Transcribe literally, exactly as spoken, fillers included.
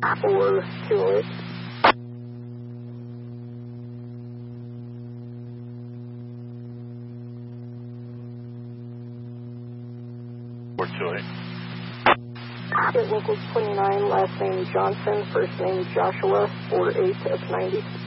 four two oh eight. four two eight. Hit local twenty-nine, last name Johnson, first name Joshua, four eight of ninety.